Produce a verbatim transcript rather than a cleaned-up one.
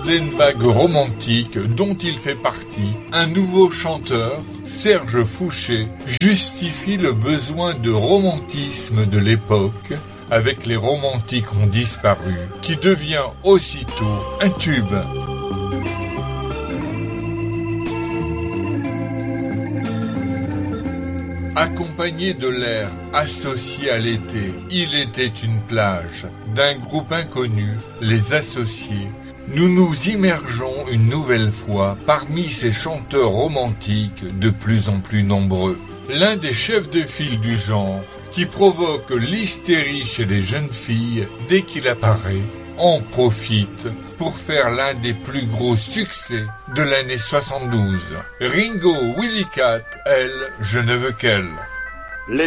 pleine vague romantique dont il fait partie, un nouveau chanteur, Serge Fouché, justifie le besoin de romantisme de l'époque avec Les romantiques ont disparu, qui devient aussitôt un tube. Accompagné de l'air associé à l'été, Il était une plage, d'un groupe inconnu, Les Associés, nous nous immergeons une nouvelle fois parmi ces chanteurs romantiques de plus en plus nombreux. L'un des chefs de file du genre, qui provoque l'hystérie chez les jeunes filles dès qu'il apparaît, en profite pour faire l'un des plus gros succès de l'année soixante-douze. Ringo Willy Cat, elle, je ne veux qu'elle.